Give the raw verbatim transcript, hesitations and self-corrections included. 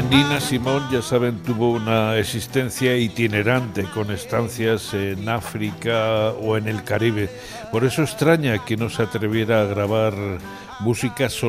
Nina Simone, ya saben, tuvo una existencia itinerante con estancias en África o en el Caribe. Por eso extraña que no se atreviera a grabar música